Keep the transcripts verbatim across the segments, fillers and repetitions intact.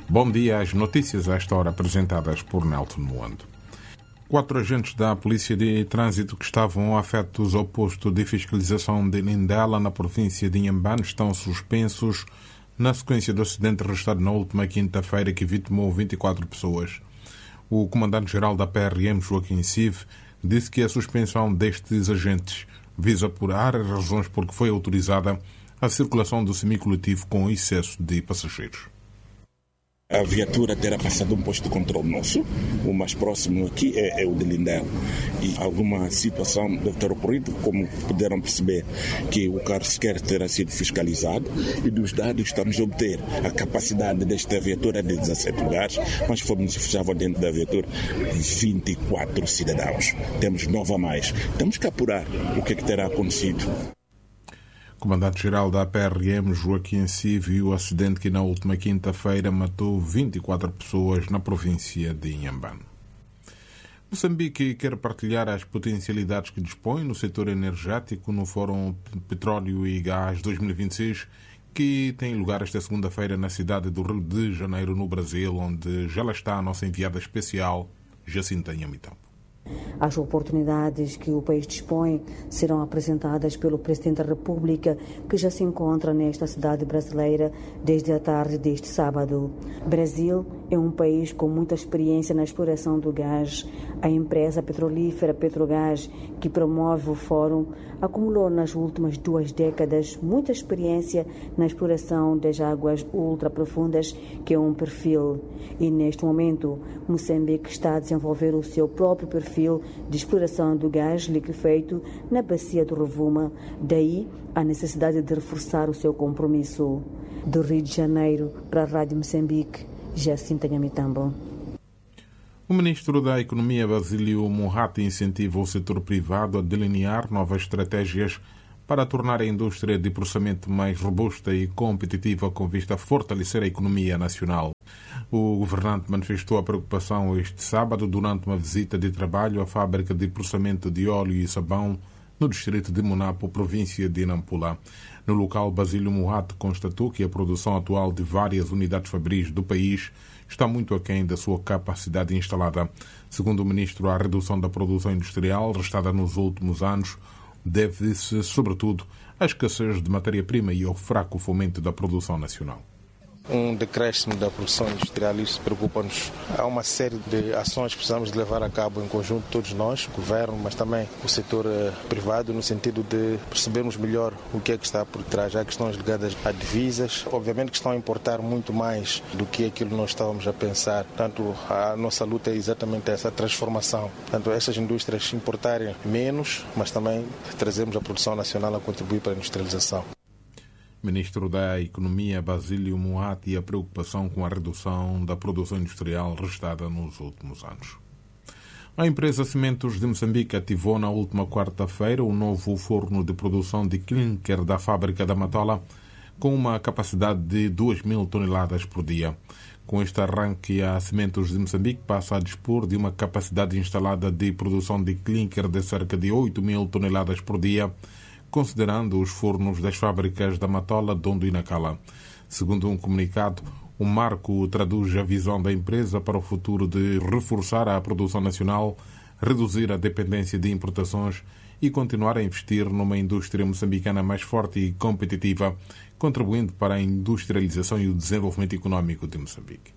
Bom dia, as notícias a esta hora apresentadas por Nelton Moando. Quatro agentes da Polícia de Trânsito que estavam afetos ao posto de fiscalização de Lindela, na província de Inhambane, estão suspensos na sequência do acidente registrado na última quinta-feira que vitimou vinte e quatro pessoas. O comandante-geral da P R M, Joaquim Sive, disse que a suspensão destes agentes visa apurar as razões por que foi autorizada a circulação do semicoletivo com excesso de passageiros. A viatura terá passado um posto de controle nosso, o mais próximo aqui é, é o de Lindela. E alguma situação deve ter ocorrido, como puderam perceber, que o carro sequer terá sido fiscalizado, e dos dados estamos a obter a capacidade desta viatura é de dezassete lugares, mas fomos estavam dentro da viatura vinte e quatro cidadãos. Temos nove a mais. Temos que apurar o que é que terá acontecido. Comandante-geral da P R M, Joaquim Sive, viu o acidente que na última quinta-feira matou vinte e quatro pessoas na província de Inhambane. Moçambique quer partilhar as potencialidades que dispõe no setor energético no Fórum Petróleo e Gás dois mil e vinte e seis, que tem lugar esta segunda-feira na cidade do Rio de Janeiro, no Brasil, onde já lá está a nossa enviada especial, Jacinta Nhamitambo. As oportunidades que o país dispõe serão apresentadas pelo Presidente da República, que já se encontra nesta cidade brasileira desde a tarde deste sábado. Brasil é um país com muita experiência na exploração do gás. A empresa petrolífera Petrogás, que promove o fórum, acumulou nas últimas duas décadas muita experiência na exploração das águas ultraprofundas, que é um perfil. E neste momento, Moçambique está a desenvolver o seu próprio perfil de exploração do gás liquefeito na bacia do Rovuma. Daí a necessidade de reforçar o seu compromisso. Do Rio de Janeiro para a Rádio Moçambique, Jacinta Nhamitambo. O ministro da Economia, Basílio Morato, incentiva o setor privado a delinear novas estratégias para tornar a indústria de processamento mais robusta e competitiva com vista a fortalecer a economia nacional. O governante manifestou a preocupação este sábado durante uma visita de trabalho à fábrica de processamento de óleo e sabão no distrito de Monapo, província de Nampula. No local, Basílio Morato constatou que a produção atual de várias unidades fabris do país está muito aquém da sua capacidade instalada. Segundo o ministro, a redução da produção industrial restada nos últimos anos deve-se, sobretudo, à escassez de matéria-prima e ao fraco fomento da produção nacional. Um decréscimo da produção industrial, isso preocupa-nos. Há uma série de ações que precisamos de levar a cabo em conjunto, todos nós, o governo, mas também o setor eh, privado, no sentido de percebermos melhor o que é que está por trás. Há questões ligadas a divisas, obviamente que estão a importar muito mais do que aquilo que nós estávamos a pensar. Portanto, a nossa luta é exatamente essa transformação. Portanto, essas indústrias importarem menos, mas também trazemos a produção nacional a contribuir para a industrialização. Ministro da Economia, Basílio Morato, e a preocupação com a redução da produção industrial restada nos últimos anos. A empresa Cimentos de Moçambique ativou na última quarta-feira o novo forno de produção de clinker da fábrica da Matola, com uma capacidade de duas mil toneladas por dia. Com este arranque, a Cimentos de Moçambique passa a dispor de uma capacidade instalada de produção de clinker de cerca de oito mil toneladas por dia, considerando os fornos das fábricas da Matola, Dondo e Nacala. Segundo um comunicado, o marco traduz a visão da empresa para o futuro de reforçar a produção nacional, reduzir a dependência de importações e continuar a investir numa indústria moçambicana mais forte e competitiva, contribuindo para a industrialização e o desenvolvimento económico de Moçambique.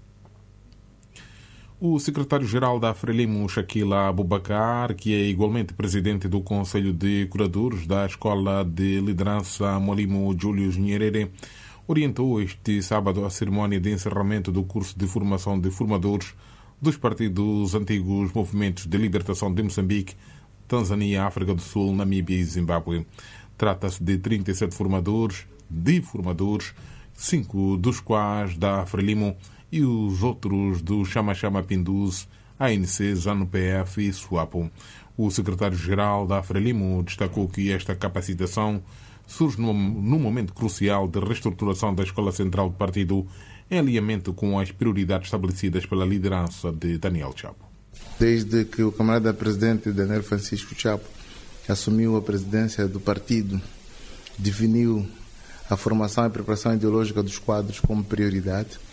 O secretário-geral da Frelimo, Shakila Abubakar, que é igualmente presidente do Conselho de Curadores da Escola de Liderança Molimo Júlio Nyerere, orientou este sábado a cerimónia de encerramento do curso de formação de formadores dos partidos antigos movimentos de libertação de Moçambique, Tanzânia, África do Sul, Namíbia e Zimbábue. Trata-se de trinta e sete formadores, de formadores, cinco dos quais da Frelimo e os outros do Chama Chama Pinduz, A N C, ZANU-P F e SWAPO. O secretário-geral da Frelimo destacou que esta capacitação surge num, num momento crucial de reestruturação da Escola Central do Partido, em alinhamento com as prioridades estabelecidas pela liderança de Daniel Chapo. Desde que o camarada presidente Daniel Francisco Chapo assumiu a presidência do partido, definiu a formação e preparação ideológica dos quadros como prioridade.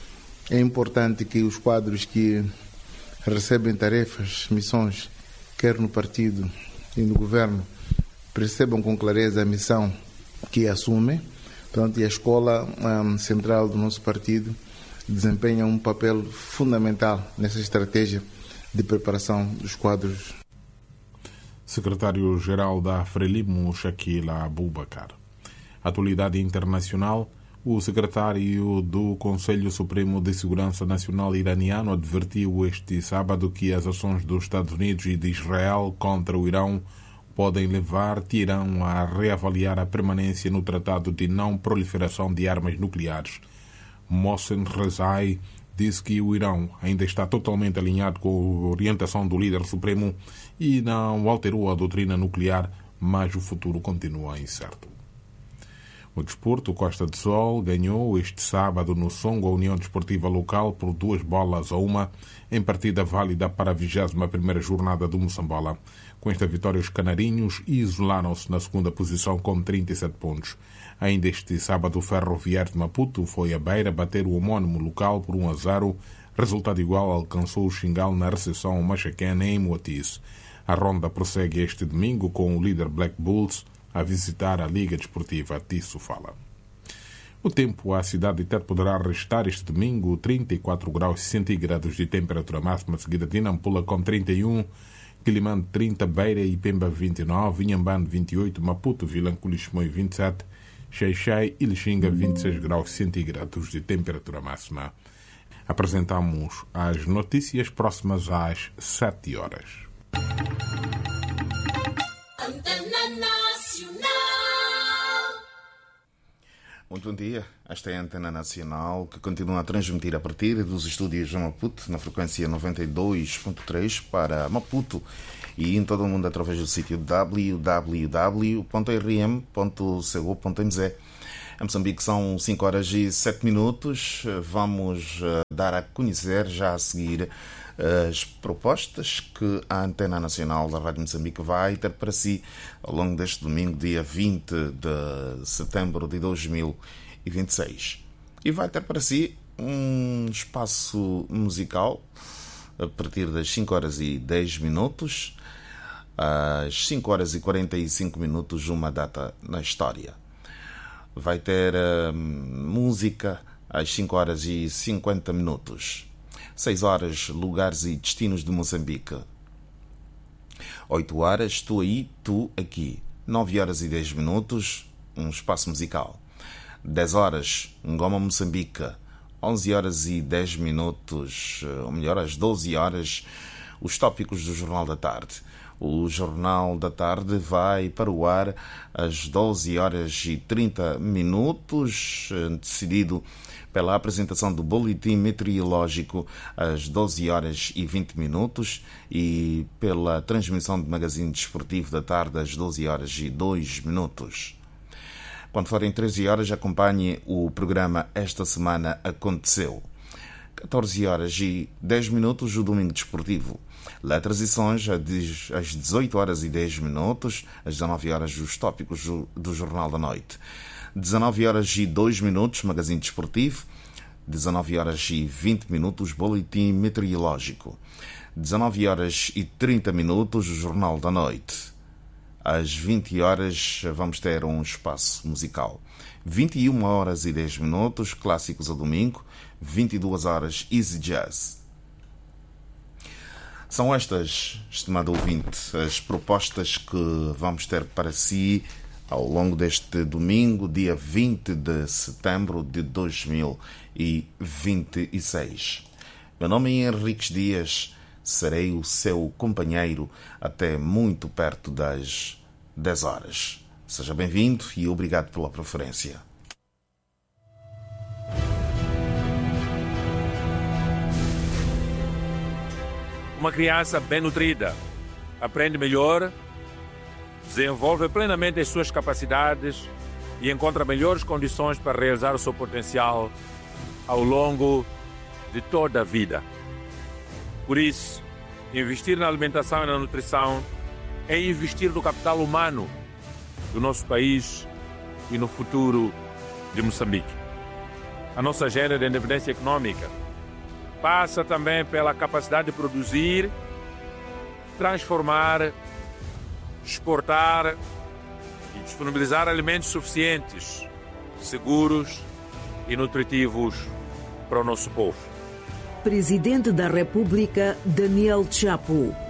É importante que os quadros que recebem tarefas, missões, quer no partido e no governo, percebam com clareza a missão que assumem. Portanto, e a escola um, central do nosso partido desempenha um papel fundamental nessa estratégia de preparação dos quadros. Secretário-Geral da Frelimo, Shakila Abubakar. Atualidade internacional. O secretário do Conselho Supremo de Segurança Nacional iraniano advertiu este sábado que as ações dos Estados Unidos e de Israel contra o Irão podem levar Teherã a reavaliar a permanência no Tratado de Não Proliferação de Armas Nucleares. Mohsen Rezai disse que o Irão ainda está totalmente alinhado com a orientação do líder supremo e não alterou a doutrina nuclear, mas o futuro continua incerto. O desporto, Costa do Sol ganhou este sábado no Songo a União Desportiva Local por duas bolas a uma, em partida válida para a vigésima primeira jornada do Moçambola. Com esta vitória, os canarinhos isolaram-se na segunda posição com trinta e sete pontos. Ainda este sábado, o Ferroviário de Maputo foi a Beira bater o homónimo local por um a zero. Resultado igual alcançou o Xingal na recepção machaquena em Moatize. A ronda prossegue este domingo com o líder Black Bulls a visitar a Liga Desportiva Tisso Fala. O tempo, a cidade de Tete poderá registrar este domingo trinta e quatro graus centígrados de temperatura máxima, seguida de Nampula com trinta e um, Quilimane trinta, Beira e Pemba vinte e nove, Inhambane vinte e oito, Maputo, Vilanculo e Chimoio vinte e sete, Xai-Xai e Lixinga vinte e seis graus centígrados de temperatura máxima. Apresentamos as notícias próximas às sete horas. Muito bom dia. Esta é a Antena Nacional, que continua a transmitir a partir dos estúdios de Maputo, na frequência noventa e dois ponto três para Maputo e em todo o mundo através do sítio w w w ponto r m ponto c o ponto m z. Em Moçambique são cinco horas e sete minutos. Vamos dar a conhecer já a seguir as propostas que a Antena Nacional da Rádio Moçambique vai ter para si ao longo deste domingo, dia vinte de setembro de dois mil e vinte e seis. E vai ter para si um espaço musical a partir das cinco horas e dez minutos, às cinco horas e quarenta e cinco minutos, uma data na história. Vai ter uh, música às cinco horas e cinquenta minutos. seis horas, lugares e destinos de Moçambique. oito horas, tu aí, tu aqui. nove horas e dez minutos, um espaço musical. dez horas, Ngoma Moçambique. onze horas e dez minutos, ou melhor, às doze horas, os tópicos do Jornal da Tarde. O Jornal da Tarde vai para o ar às doze horas e trinta minutos, decidido pela apresentação do Boletim Meteorológico às doze horas e vinte minutos e pela transmissão do Magazine Desportivo da Tarde às doze horas e dois minutos. Quando forem treze horas, acompanhe o programa Esta Semana Aconteceu. catorze horas e dez minutos, o Domingo Desportivo. Letras e Sons, às dezoito horas e dez minutos, às dezanove horas, os tópicos do Jornal da Noite. dezanove horas e dois minutos, Magazine Desportivo. dezanove horas e vinte minutos, Boletim Meteorológico. dezanove horas e trinta minutos, o Jornal da Noite. Às vinte horas, vamos ter um espaço musical. vinte e uma horas e dez minutos, Clássicos ao Domingo. vinte e duas horas, Easy Jazz. São estas, estimado ouvinte, as propostas que vamos ter para si ao longo deste domingo, dia vinte de setembro de dois mil e vinte e seis. Meu nome é Henriques Dias, serei o seu companheiro até muito perto das dez horas. Seja bem-vindo e obrigado pela preferência. Uma criança bem nutrida aprende melhor, desenvolve plenamente as suas capacidades e encontra melhores condições para realizar o seu potencial ao longo de toda a vida. Por isso, investir na alimentação e na nutrição é investir no capital humano do nosso país e no futuro de Moçambique. A nossa agenda de independência econômica passa também pela capacidade de produzir, transformar, exportar e disponibilizar alimentos suficientes, seguros e nutritivos para o nosso povo. Presidente da República, Daniel Chapo.